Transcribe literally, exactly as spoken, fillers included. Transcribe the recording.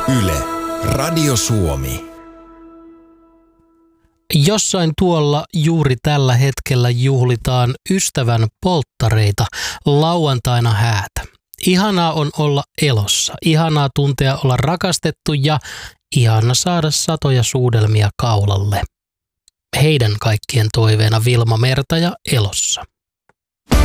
Yle, Radio Suomi. Jossain tuolla juuri tällä hetkellä juhlitaan ystävän polttareita, lauantaina häätä. Ihanaa on olla elossa, ihanaa tuntea olla rakastettu ja ihana saada satoja suudelmia kaulalle. Heidän kaikkien toiveena Vilma Merta ja elossa.